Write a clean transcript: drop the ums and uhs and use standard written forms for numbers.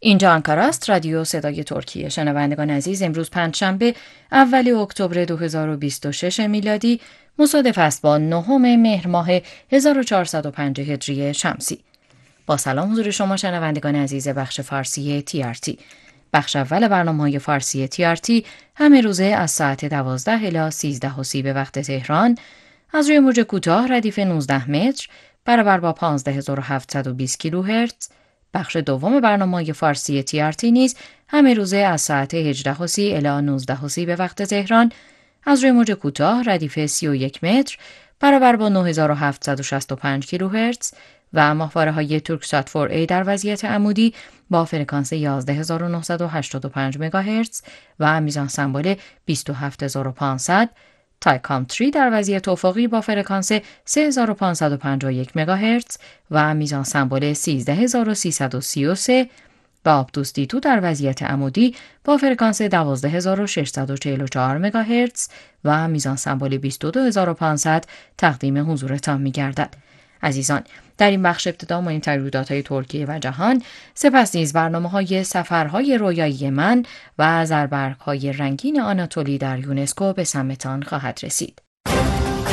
اینجا آنکارا است، رادیو صدای ترکیه. شنوندگان عزیز، امروز پنجشنبه اول اکتبر 2026 میلادی مصادف است با 9 مهر ماه 1405 هجری شمسی. با سلام حضور شما شنوندگان عزیز بخش فارسی TRT. بخش اول برنامه‌های فارسی TRT همه روزه از ساعت 12 الی 13:30 به وقت تهران از روی موج کوتاه ردیف 19 متر برابر با 15720 کیلوهرتز. بخش دوم برنامه‌های فارسی TRT نیز همه روزه از ساعت 18:30 الی 19:30 به وقت تهران از روی موج کوتاه ردیف 31 متر برابر با 9765 کیلوهرتز و ماهواره‌های تورکسات 4A در وضعیت عمودی با فرکانس 11985 مگاهرتز و میزان سمبل 27500، تایکام 3 در وضعیت افقی با فرکانس 3551 مگاهرتز و میزان سمبل 13333 و آبدوس دی 2 در وضعیت عمودی با فرکانس 12644 مگاهرتز و میزان سمبل 22500 تقدیم حضورتان می‌گردد. عزیزان، در این بخش ابتدا مهمترین رویدادهای ترکیه و جهان، سپس نیز برنامه‌های سفرهای رویایی من و زربرگ‌های رنگین آناتولی در یونسکو به سمتان خواهد رسید.